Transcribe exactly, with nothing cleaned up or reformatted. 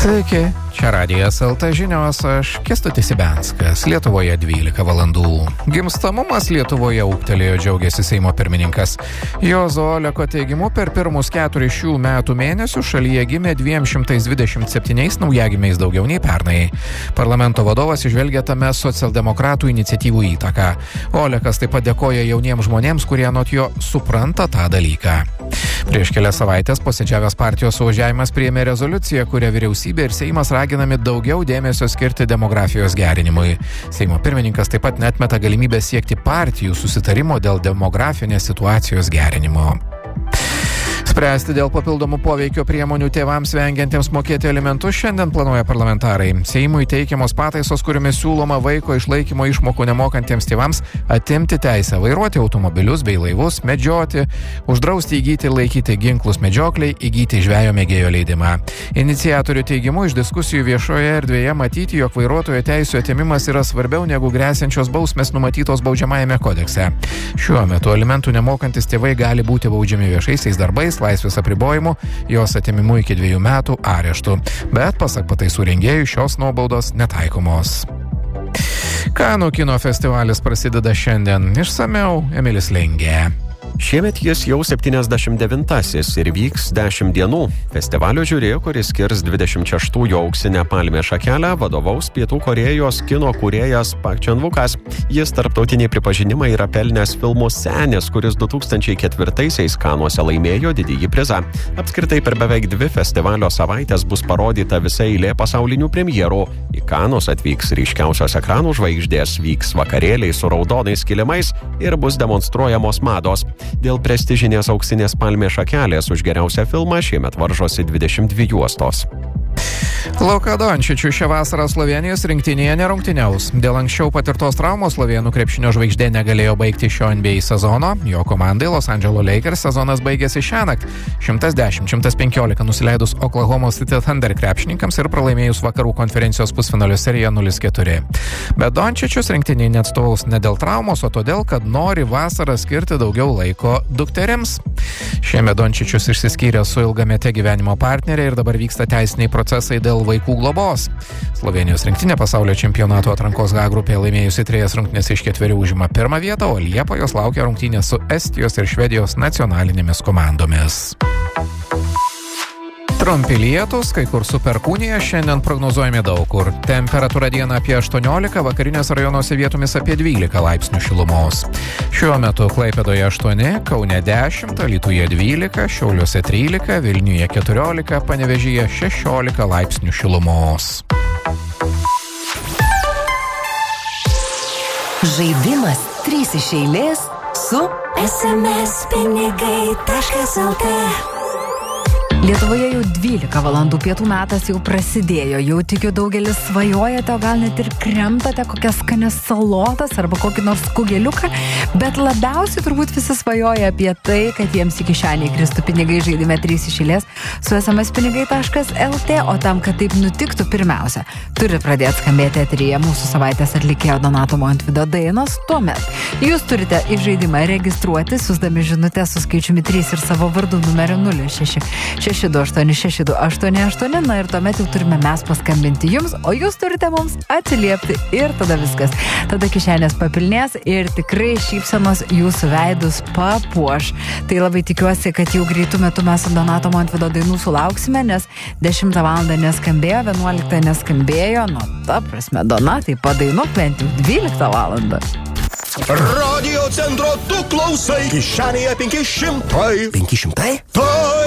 Sveiki, čia Radijas L T žinios, aš Kęstutis Ibenskas, Lietuvoje dvylika valandų. Gimstamumas Lietuvoje ūgtelėjo, džiaugiasi Seimo pirmininkas. Juozo Oleko teigimu, per pirmus keturis šių metų mėnesių šalyje gimė dviem šimtais dvidešimt septyniais naujagimiais daugiau nei pernai. Parlamento vadovas išvelgia tame socialdemokratų iniciatyvų įtaką. Olekas taip pat dėkoja jauniems žmonėms, kurie anot jo supranta tą dalyką. Prieš kelias savaitės posėdžiavęs partijos suvažiavimas priėmė rezoliuciją, kuria vyriausybė ir Seimas raginami daugiau dėmesio skirti demografijos gerinimui. Seimo pirmininkas taip pat neatmeta galimybę siekti partijų susitarimo dėl demografinės situacijos gerinimo. Spręsti dėl papildomų poveikio priemonių tėvams vengiantiems mokėti alimentus šiandien planuoja parlamentarai. Seimui teikiamos pataisos, kuriomis siūloma vaiko išlaikymo išmokų nemokantiems tėvams atimti teisę vairuoti automobilius bei laivus, medžioti, uždrausti įgyti ir laikyti ginklus medžiokliai, įgyti žvejo mėgėjo leidimą. Iniciatorių teigimu iš diskusijų viešoje erdvėje matyti, jog vairuotojo teisių atėmimas yra svarbiau negu gresiančios bausmės numatytos baudžiamajame kodekse. Šiuo metu alimentų nemokantis tėvai gali būti baudžiami viešaisiais darbais, laisvės apribojimu, jos atėmimu iki dviejų metų areštų. Bet, pasak pataisų rengėjų, šios nuobaudos netaikomos. Kanų kino festivalis prasideda šiandien. Išsamiau Emilis Lengė. Šiemet jis jau septyniasdešimt devintasis ir vyks dešimt dienų. Festivalio žiuri, kuris skirs dvidešimt šeštųjų auksinę palmės šakelę, vadovaus Pietų Korėjos kino kūrėjas Park Chan-wokas. Jis tarptautinį pripažinimą yra pelnęs filmu Senis, kuris du tūkstančiai ketvirtaisiais Kanuose laimėjo didįjį prizą. Apskritai per beveik dvi festivalio savaitės bus parodyta visa eilė pasaulinių premjerų. Į Kanus atvyks ryškiausios ekranų žvaigždės, vyks vakarėliai su raudonais kilimais ir bus demonstruojamos mados. Dėl prestižinės auksinės palmės šakelės už geriausią filmą šiemet varžosi dvidešimt dvi juostos. Luka Dončičius šią vasarą Slovėnijos rinktinėje nerungtyniaus. Dėl anksčiau patirtos traumos slovėnų krepšinio žvaigždė negalėjo baigti šio N B A sezono. Jo komandai Los Angeles Lakers sezonas baigėsi šiąnakt. šimtas dešimt šimtas penkiolika nusileidus Oklahoma City Thunder krepšininkams ir pralaimėjus vakarų konferencijos pusfinalio seriją nulis keturi. Bet Dončičius rinktinėje neatstovaus ne dėl traumos, o todėl, kad nori vasarą skirti daugiau laiko dukterims. Šiemet Dončičius išsiskyrė su ilgamete gyvenimo partnerė ir dabar vyksta teisiniai procesai dėl vaikų globos. Slovėnijos rinktinė pasaulio čempionato atrankos H grupėje laimėjusi trejas rungtynes iš ketverių užima pirmą vietą, o Liepą jos laukia rungtynės su Estijos ir Švedijos nacionalinėmis komandomis. Trumpi lietūs, kai kur su perkūnija, šiandien prognozuojami daug kur. Temperatūra dieną apie aštuoniolika, vakarinės rajonuose vietomis apie dvylika laipsnių šilumos. Šiuo metu Klaipėdoje aštuoni, Kaune dešimt, Alytuje dvylika, Šiauliuose trylika, Vilniuje keturiolika, Panevėžyje šešiolika laipsnių šilumos. Žaidimas trys iš eilės su es em es pinigai taškas el tė. Lietuvoje jau dvylika valandų, pietų metas jau prasidėjo, jau tikiu daugelis svajojate, o gal net ir kremtate kokias skanias salotas arba kokį nors kugeliuką, bet labiausiai turbūt visi svajoja apie tai, kad jiems į kišenį kristų pinigai žaidime trys iš eilės su es em es pinigai taškas el tė, o tam, kad taip nutiktų, pirmiausia, turi pradėti skambėti eteryje mūsų savaitės atlikėjo Donato Montvydo dainos, tuomet jūs turite į žaidimą registruoti, siųsdami žinutę su skaičiumi trys ir savo vardu numeriu nulis šeši šeši du aštuoni šeši du aštuoni aštuoni, na ir tuomet jau turime mes paskambinti jums, o jūs turite mums atsiliepti ir tada viskas. Tada kišenės papilnės ir tikrai šypsenos jūsų veidus papuoš. Tai labai tikiuosi, kad jau greitų metų mes su Donato Montvydo dainų sulauksime, nes dešimtą valandą neskambėjo, vienuoliktą neskambėjo, nu ta prasme, Donatai, padainuok bent jau dvyliktą valandą. Radio centro tu klausai, kišenėje penki šimtai. penki šimtai? Tai